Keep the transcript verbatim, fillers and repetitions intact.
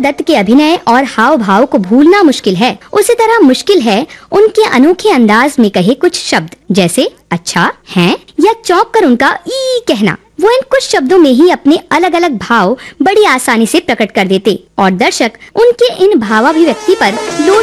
दत्त के अभिनय और हाव भाव को भूलना मुश्किल है, उसी तरह मुश्किल है उनके अनोखे अंदाज में कहे कुछ शब्द, जैसे अच्छा, हैं या चौंक कर उनका ई कहना। वो इन कुछ शब्दों में ही अपने अलग अलग भाव बड़ी आसानी से प्रकट कर देते और दर्शक उनके इन भावाभिव्यक्ति पर लोट